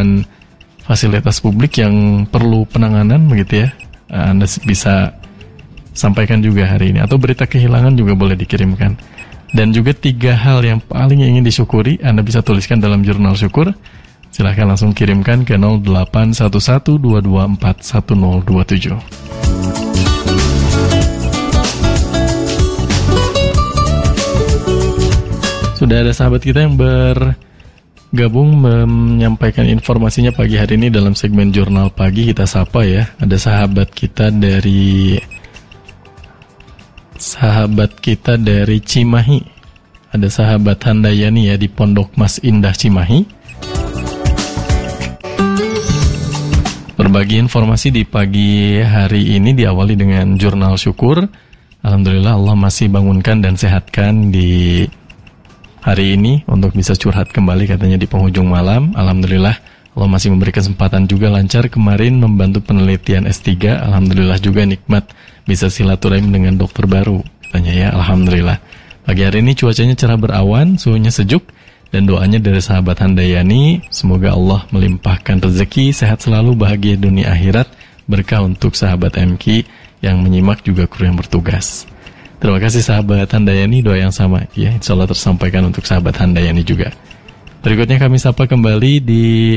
kebutuhan fasilitas publik yang perlu penanganan begitu ya, Anda bisa sampaikan juga hari ini. Atau berita kehilangan juga boleh dikirimkan. Dan juga 3 hal yang paling ingin disyukuri Anda bisa tuliskan dalam jurnal syukur. Silahkan langsung kirimkan ke 081122411027. Sudah ada sahabat kita yang bergabung menyampaikan informasinya pagi hari ini dalam segmen Jurnal Pagi. Kita sapa ya. Ada sahabat kita dari Cimahi. Ada sahabat Handayani ya di Pondok Mas Indah Cimahi. Berbagi informasi di pagi hari ini diawali dengan jurnal syukur. Alhamdulillah Allah masih bangunkan dan sehatkan di hari ini untuk bisa curhat kembali katanya di penghujung malam. Alhamdulillah Allah masih memberi kesempatan juga lancar kemarin membantu penelitian S3. Alhamdulillah juga nikmat bisa silaturahim dengan dokter baru katanya ya. Alhamdulillah. Pagi hari ini cuacanya cerah berawan, suhunya sejuk. Dan doanya dari sahabat Handayani, semoga Allah melimpahkan rezeki, sehat selalu, bahagia dunia akhirat, berkah untuk sahabat MQ yang menyimak juga kru yang bertugas. Terima kasih sahabat Handayani, doa yang sama ya, insya Allah tersampaikan untuk sahabat Handayani juga. Berikutnya kami sapa kembali di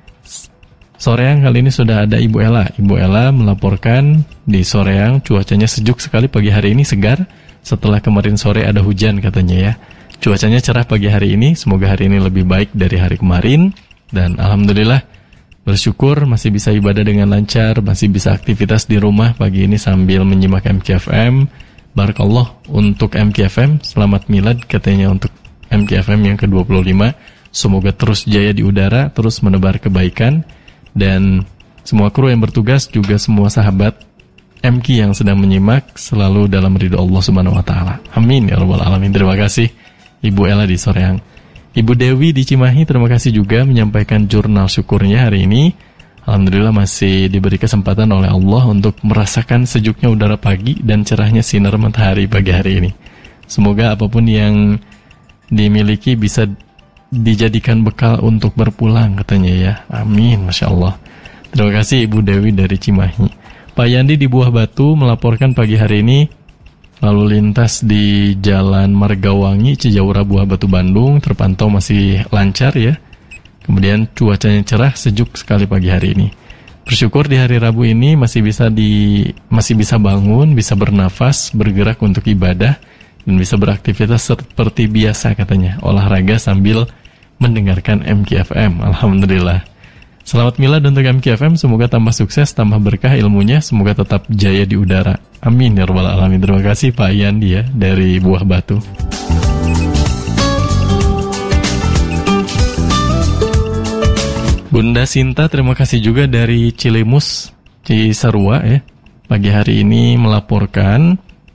Soreang. Kali ini sudah ada Ibu Ella. Ibu Ella melaporkan di Soreang cuacanya sejuk sekali pagi hari ini, segar setelah kemarin sore ada hujan katanya ya. Cuacanya cerah pagi hari ini, semoga hari ini lebih baik dari hari kemarin. Dan Alhamdulillah bersyukur masih bisa ibadah dengan lancar, masih bisa aktivitas di rumah pagi ini sambil menyimak MKFM. Barakallah untuk MKFM, selamat milad katanya untuk MKFM yang ke-25. Semoga terus jaya di udara, terus menebar kebaikan. Dan semua kru yang bertugas, juga semua sahabat MK yang sedang menyimak, selalu dalam ridho Allah Subhanahu wa Ta'ala. Amin ya Rabbal Alamin. Terima kasih Ibu Ella di Soreang. Ibu Dewi di Cimahi, terima kasih juga menyampaikan jurnal syukurnya hari ini. Alhamdulillah masih diberi kesempatan oleh Allah untuk merasakan sejuknya udara pagi dan cerahnya sinar matahari pagi hari ini. Semoga apapun yang dimiliki bisa dijadikan bekal untuk berpulang katanya ya. Amin, Masya Allah. Terima kasih Ibu Dewi dari Cimahi. Pak Yandi di Buah Batu melaporkan pagi hari ini lalu lintas di Jalan Margawangi, Cijaura, Buah Batu, Bandung terpantau masih lancar ya. Kemudian cuacanya cerah, sejuk sekali pagi hari ini. Bersyukur di hari Rabu ini masih bisa bangun, bisa bernafas, bergerak untuk ibadah dan bisa beraktivitas seperti biasa katanya, olahraga sambil mendengarkan MKFM. Alhamdulillah. Selamat milad untuk MKFM, semoga tambah sukses, tambah berkah ilmunya, semoga tetap jaya di udara. Amin ya Rabbal Alamin. Terima kasih Pak Yandi ya dari Buah Batu. Bunda Sinta terima kasih juga dari Cilimus, Cisarua ya. Pagi hari ini melaporkan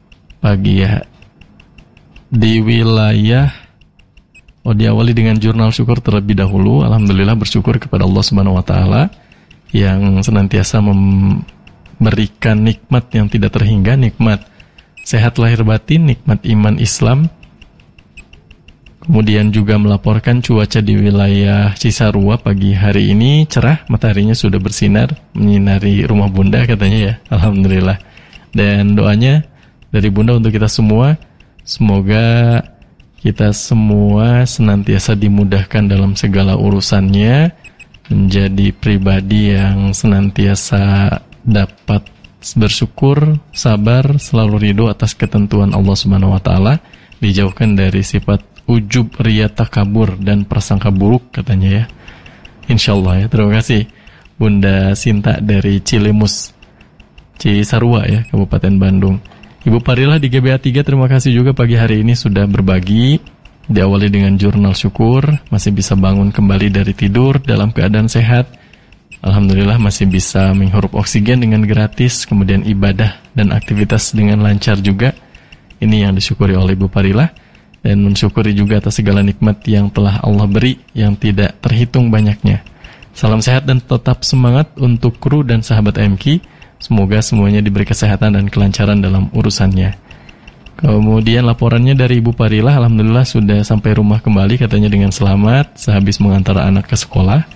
di wilayah diawali dengan jurnal syukur terlebih dahulu. Alhamdulillah bersyukur kepada Allah Subhanahu wa Ta'ala yang senantiasa memberikan nikmat yang tidak terhingga, nikmat sehat lahir batin, nikmat iman Islam. Kemudian juga melaporkan cuaca di wilayah Cisarua pagi hari ini cerah, mataharinya sudah bersinar menyinari rumah Bunda katanya ya. Alhamdulillah. Dan doanya dari Bunda untuk kita semua, semoga kita semua senantiasa dimudahkan dalam segala urusannya, menjadi pribadi yang senantiasa dapat bersyukur, sabar, selalu ridho atas ketentuan Allah Subhanahu wa Ta'ala, dijauhkan dari sifat ujub, riya, takabur dan prasangka buruk katanya ya. Insyaallah ya. Terima kasih Bunda Sinta dari Cilimus, Cisarua ya, Kabupaten Bandung. Ibu Parilah di GBA 3 terima kasih juga pagi hari ini sudah berbagi. Diawali dengan jurnal syukur, masih bisa bangun kembali dari tidur dalam keadaan sehat. Alhamdulillah masih bisa menghirup oksigen dengan gratis, kemudian ibadah dan aktivitas dengan lancar juga. Ini yang disyukuri oleh Ibu Parilah. Dan mensyukuri juga atas segala nikmat yang telah Allah beri yang tidak terhitung banyaknya. Salam sehat dan tetap semangat untuk kru dan sahabat MQ. Semoga semuanya diberi kesehatan dan kelancaran dalam urusannya. Kemudian laporannya dari Ibu Parilah, alhamdulillah sudah sampai rumah kembali katanya dengan selamat sehabis mengantar anak ke sekolah.